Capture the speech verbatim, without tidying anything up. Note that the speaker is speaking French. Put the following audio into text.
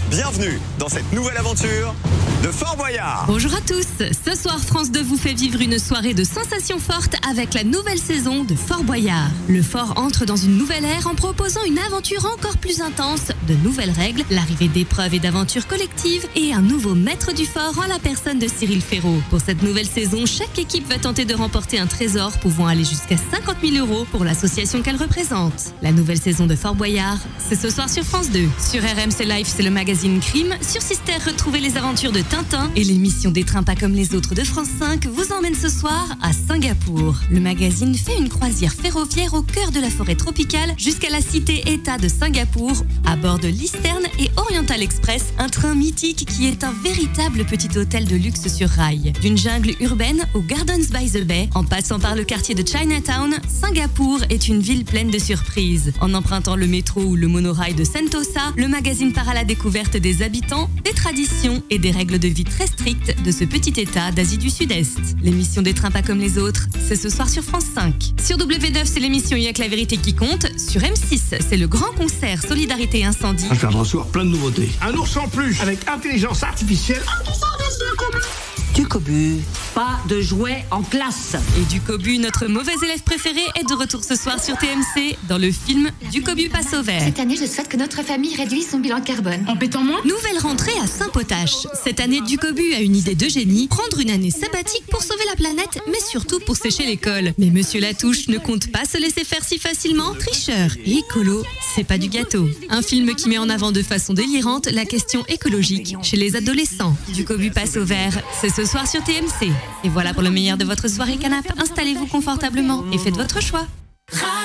Bienvenue dans cette nouvelle aventure de Fort Boyard. Bonjour à tous. Ce soir, France deux vous fait vivre une soirée de sensations fortes avec la nouvelle saison de Fort Boyard. Le fort entre dans une nouvelle ère en proposant une aventure encore plus intense, de nouvelles règles, l'arrivée d'épreuves et d'aventures collectives et un nouveau maître du fort en la personne de Cyril Ferraud. Pour cette nouvelle saison, chaque équipe va tenter de remporter un trésor pouvant aller jusqu'à cinquante mille euros pour l'association qu'elle représente. La nouvelle saison de Fort Boyard, c'est ce soir sur France deux. Sur R M C Live, c'est le magazine Crime. Sur Sister, retrouvez les aventures de Tintin. Et l'émission des trains pas comme les autres de France cinq vous emmène ce soir à Singapour. Le magazine fait une croisière ferroviaire au cœur de la forêt tropicale jusqu'à la cité-État de Singapour, à bord de l'Eastern et Oriental Express, un train mythique qui est un véritable petit hôtel de luxe sur rail. D'une jungle urbaine aux Gardens by the Bay, en passant par le quartier de Chinatown, Singapour est une ville pleine de surprises. En empruntant le métro ou le monorail de Sentosa, le magazine part à la découverte des habitants, des traditions et des règles de vie très strictes de ce petit état d'Asie du Sud-Est. L'émission des trains pas comme les autres, c'est ce soir sur France cinq. Sur W neuf, c'est l'émission Il y a que la vérité qui compte. Sur M six, c'est le grand concert Solidarité Incendie. Je viens de recevoir plein de nouveautés. Un ours en plus avec intelligence artificielle. Du cobu, pas de jouets en classe. Et du cobu, notre mauvais élève préféré, est de retour ce soir sur T M C dans le film Du cobu passe au vert. Cette année, je souhaite que notre famille réduise son bilan carbone. En pétant moins ? Nouvelle rentrée à Saint-Potache. Cette année, Du cobu a une idée de génie, prendre une année sabbatique pour sauver la planète, mais surtout pour sécher l'école. Mais Monsieur Latouche ne compte pas se laisser faire si facilement. Tricheur et écolo, c'est pas du gâteau. Un film qui met en avant de façon délirante la question écologique chez les adolescents. Du cobu passe au vert, c'est ce soir sur T M C. Et voilà pour le meilleur de votre soirée canap'. Installez-vous confortablement et faites votre choix.